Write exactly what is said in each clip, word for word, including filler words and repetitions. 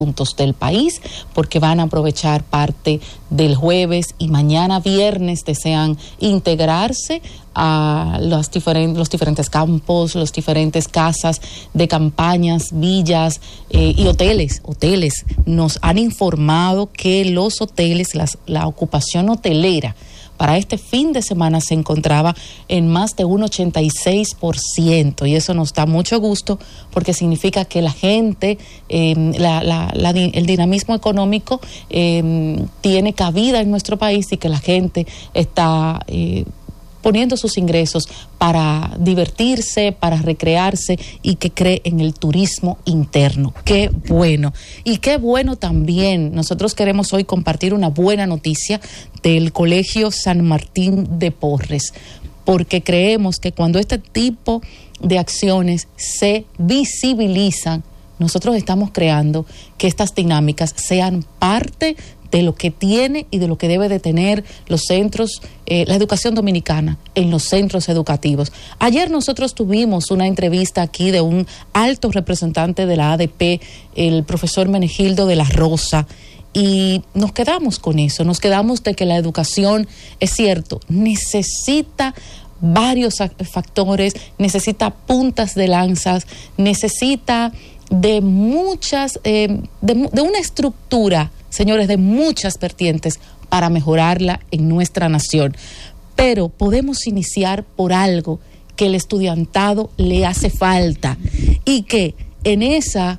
puntos del país, porque van a aprovechar parte del jueves y mañana viernes desean integrarse a los, diferen, los diferentes campos, los diferentes casas de campañas, villas eh, y hoteles. Hoteles nos han informado que los hoteles, las, la ocupación hotelera para este fin de semana se encontraba en más de un ochenta y seis por ciento, y eso nos da mucho gusto porque significa que la gente, eh, la, la, la, el dinamismo económico eh, tiene cabida en nuestro país y que la gente está eh, poniendo sus ingresos para divertirse, para recrearse y que cree en el turismo interno. ¡Qué bueno! Y qué bueno también, nosotros queremos hoy compartir una buena noticia del Colegio San Martín de Porres, porque creemos que cuando este tipo de acciones se visibilizan, nosotros estamos creando que estas dinámicas sean parte de lo que tiene y de lo que debe de tener los centros, eh, la educación dominicana en los centros educativos. Ayer nosotros tuvimos una entrevista aquí de un alto representante de la A D P, el profesor Menegildo de la Rosa, y nos quedamos con eso, nos quedamos de que la educación, es cierto, necesita varios factores, necesita puntas de lanzas, necesita de muchas, eh, de, de una estructura, señores, de muchas vertientes para mejorarla en nuestra nación. Pero podemos iniciar por algo que el estudiantado le hace falta y que en esa,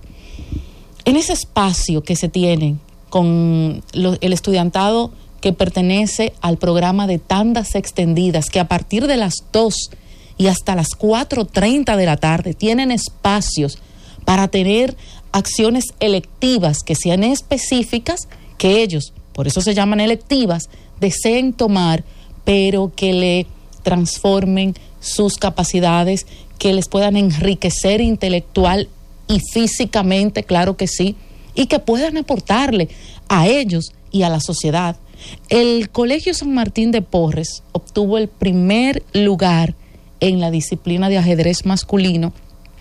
en ese espacio que se tiene con lo, el estudiantado que pertenece al programa de tandas extendidas, que a partir de las dos y hasta las cuatro treinta de la tarde tienen espacios para tener acciones electivas que sean específicas, que ellos, por eso se llaman electivas, deseen tomar, pero que le transformen sus capacidades, que les puedan enriquecer intelectual y físicamente, claro que sí, y que puedan aportarle a ellos y a la sociedad. El Colegio San Martín de Porres obtuvo el primer lugar en la disciplina de ajedrez masculino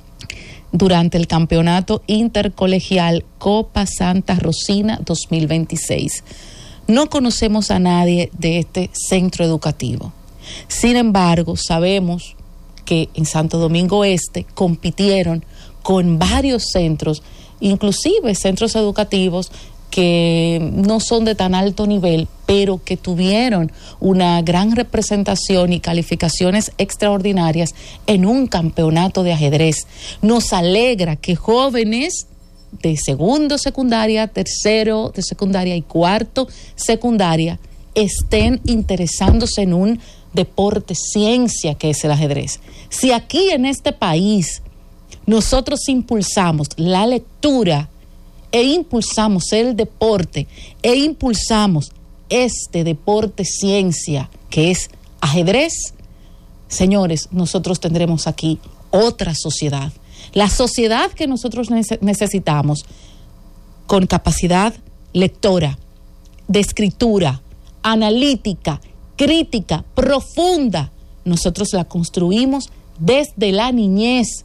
durante el campeonato intercolegial Copa Santa Rosina dos mil veintiséis. No conocemos a nadie de este centro educativo. Sin embargo, sabemos que en Santo Domingo Este compitieron con varios centros, inclusive centros educativos que no son de tan alto nivel, pero que tuvieron una gran representación y calificaciones extraordinarias en un campeonato de ajedrez. Nos alegra que jóvenes de segundo secundaria, tercero de secundaria y cuarto secundaria estén interesándose en un deporte ciencia que es el ajedrez. Si aquí en este país nosotros impulsamos la lectura e impulsamos el deporte, e impulsamos este deporte ciencia que es ajedrez, señores, nosotros tendremos aquí otra sociedad. La sociedad que nosotros necesitamos, con capacidad lectora, de escritura, analítica, crítica, profunda, nosotros la construimos desde la niñez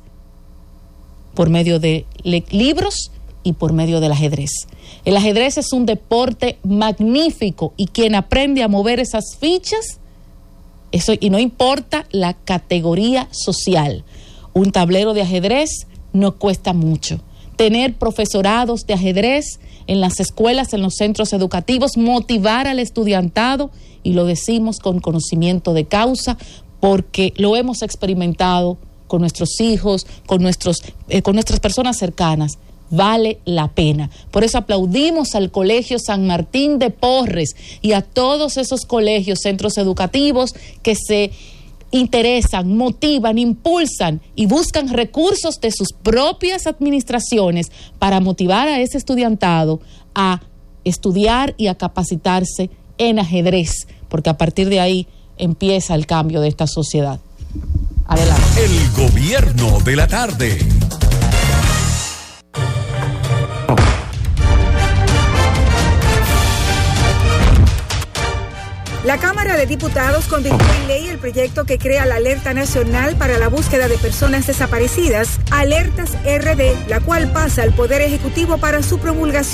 por medio de libros y por medio del ajedrez. El ajedrez es un deporte magnífico y quien aprende a mover esas fichas, eso, y no importa la categoría social, un tablero de ajedrez no cuesta mucho. Tener profesorados de ajedrez en las escuelas, en los centros educativos, motivar al estudiantado, y lo decimos con conocimiento de causa, porque lo hemos experimentado con nuestros hijos, con, nuestros, eh, con nuestras personas cercanas. Vale la pena. Por eso aplaudimos al Colegio San Martín de Porres y a todos esos colegios, centros educativos que se interesan, motivan, impulsan y buscan recursos de sus propias administraciones para motivar a ese estudiantado a estudiar y a capacitarse en ajedrez, porque a partir de ahí empieza el cambio de esta sociedad. Adelante. El gobierno de la tarde. La Cámara de Diputados convirtió en ley el proyecto que crea la Alerta Nacional para la Búsqueda de Personas Desaparecidas, Alertas R D, la cual pasa al Poder Ejecutivo para su promulgación.